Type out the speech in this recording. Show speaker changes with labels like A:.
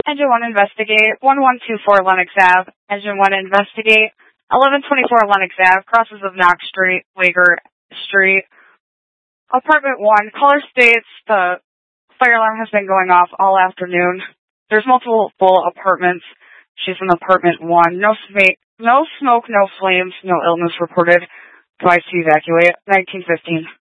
A: Engine 1 investigate, 1124 Lenox Ave. Engine 1 investigate, 1124 Lenox Ave, crosses of Knox Street, Wager Street. Apartment 1, caller states the fire alarm has been going off all afternoon. There's multiple apartments. She's in apartment 1. No smoke, no flames, no illness reported. Advised to evacuate. 1915.